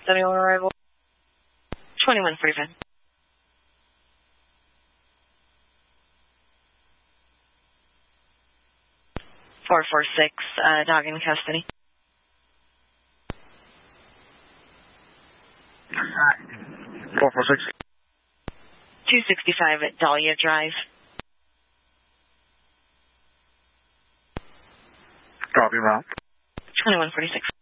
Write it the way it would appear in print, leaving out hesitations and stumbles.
Custody on arrival. 2145. 446, dog in custody. 446. 265 at Dahlia Drive. Copy, Ralph. 2146.